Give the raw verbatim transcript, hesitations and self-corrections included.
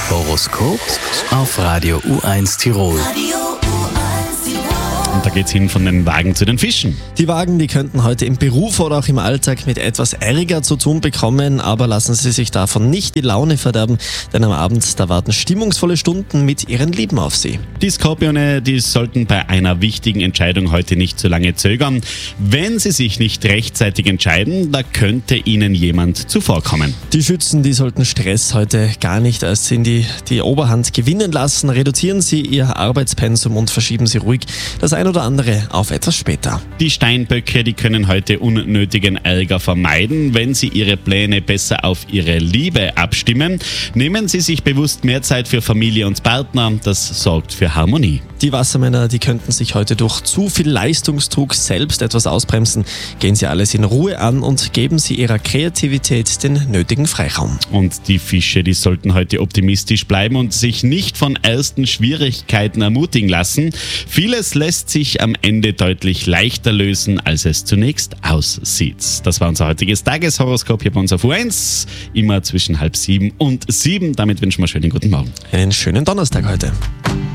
Horoskop auf Radio U eins Tirol. Und da geht's hin von den Wagen zu den Fischen. Die Wagen, die könnten heute im Beruf oder auch im Alltag mit etwas Ärger zu tun bekommen, aber lassen Sie sich davon nicht die Laune verderben, denn am Abend, da warten stimmungsvolle Stunden mit Ihren Lieben auf Sie. Die Skorpione, die sollten bei einer wichtigen Entscheidung heute nicht zu lange zögern. Wenn sie sich nicht rechtzeitig entscheiden, da könnte ihnen jemand zuvorkommen. Die Schützen, die sollten Stress heute gar nicht als in die, die Oberhand gewinnen lassen. Reduzieren Sie Ihr Arbeitspensum und verschieben Sie ruhig das ein oder andere auf etwas später. Die Steinböcke, die können heute unnötigen Ärger vermeiden, wenn sie ihre Pläne besser auf ihre Liebe abstimmen. Nehmen Sie sich bewusst mehr Zeit für Familie und Partner, das sorgt für Harmonie. Die Wassermänner, die könnten sich heute durch zu viel Leistungsdruck selbst etwas ausbremsen. Gehen Sie alles in Ruhe an und geben Sie Ihrer Kreativität den nötigen Freiraum. Und die Fische, die sollten heute optimistisch bleiben und sich nicht von ersten Schwierigkeiten ermutigen lassen. Vieles lässt sich am Ende deutlich leichter lösen, als es zunächst aussieht. Das war unser heutiges Tageshoroskop hier bei uns auf U eins. Immer zwischen halb sieben und sieben. Damit wünschen wir einen schönen guten Morgen. Einen schönen Donnerstag heute.